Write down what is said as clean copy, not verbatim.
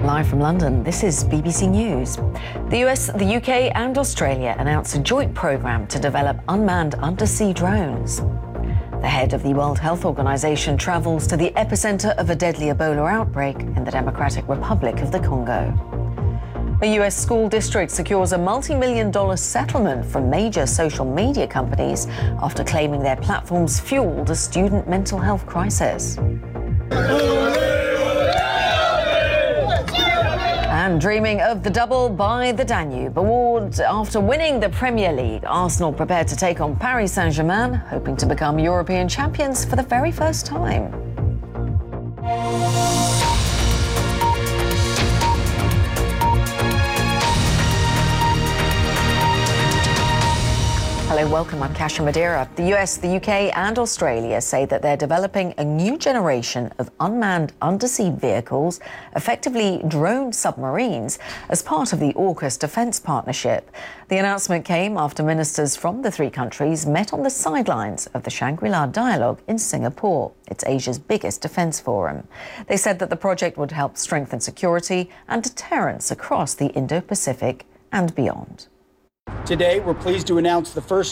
Live from London, this is BBC News. The US, the UK and Australia announced a joint programme to develop unmanned undersea drones. The head of the World Health Organization travels to the epicentre of a deadly Ebola outbreak in the Democratic Republic of the Congo. A US school district secures a multi-million-dollar settlement from major social media companies after claiming their platforms fueled a student mental health crisis. And dreaming of the double by the Danube award after winning the Premier League, Arsenal prepared to take on Paris Saint-Germain, hoping to become European champions for the very first time. Hello, welcome. I'm Kasia Madeira. The US, the UK and Australia say that they're developing a new generation of unmanned undersea vehicles, effectively drone submarines, as part of the AUKUS defence partnership. The announcement came after ministers from the three countries met on the sidelines of the Shangri-La Dialogue in Singapore. It's Asia's biggest defence forum. They said that the project would help strengthen security and deterrence across the Indo-Pacific and beyond. Today, we're pleased to announce the first